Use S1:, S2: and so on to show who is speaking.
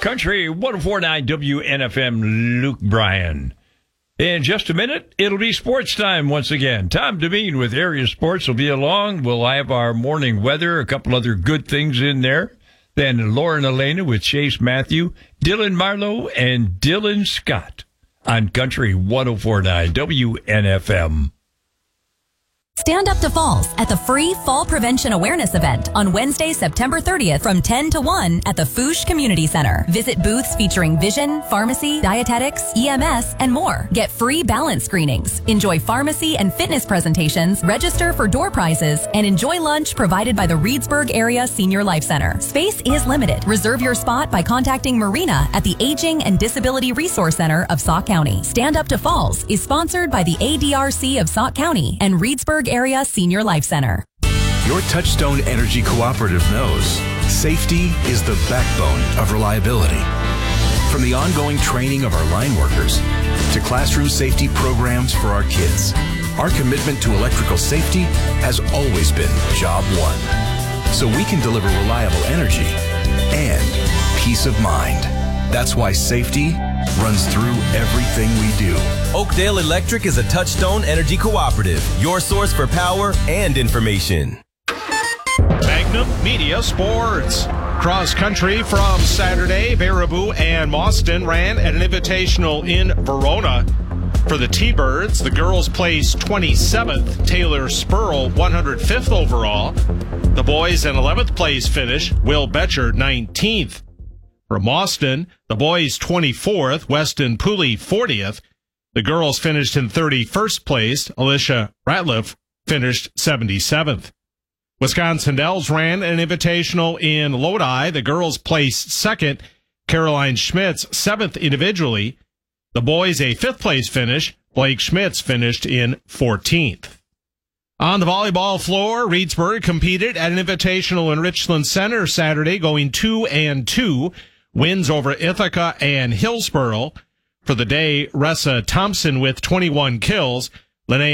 S1: Country 104.9 WNFM, Luke Bryan. In just a minute, it'll be sports time once again. Tom Devine with Area Sports will be along. We'll have our morning weather, a couple other good things in there. Then Lauren Elena with Chase Matthew, Dylan Marlowe, and Dylan Scott on Country 104.9 WNFM.
S2: Stand Up to Falls at the free Fall Prevention Awareness event on Wednesday, September 30th from 10 to 1 at the Fouche Community Center. Visit booths featuring vision, pharmacy, dietetics, EMS, and more. Get free balance screenings, enjoy pharmacy and fitness presentations, register for door prizes, and enjoy lunch provided by the Reedsburg Area Senior Life Center. Space is limited. Reserve your spot by contacting Marina at the Aging and Disability Resource Center of Sauk County. Stand Up to Falls is sponsored by the ADRC of Sauk County and Reedsburg Area Senior Life Center.
S3: Your Touchstone Energy Cooperative knows safety is the backbone of reliability. From the ongoing training of our line workers to classroom safety programs for our kids, our commitment to electrical safety has always been job one. So we can deliver reliable energy and peace of mind. That's why safety runs through everything we do.
S4: Oakdale Electric is a Touchstone Energy Cooperative, your source for power and information.
S5: Magnum Media Sports. Cross country from Saturday, Baraboo and Mauston ran an invitational in Verona. For the T-Birds, the girls placed 27th, Taylor Spurl 105th overall. The boys an 11th place finish, Will Betcher 19th. For Mauston, the boys 24th, Weston Pooley 40th. The girls finished in 31st place. Alicia Ratliff finished 77th. Wisconsin Dells ran an invitational in Lodi. The girls placed second. Caroline Schmitz 7th individually. The boys a 5th place finish. Blake Schmitz finished in 14th. On the volleyball floor, Reedsburg competed at an invitational in Richland Center Saturday, going 2-2. Wins over Ithaca and Hillsboro. For the day, Ressa Thompson with 21 kills.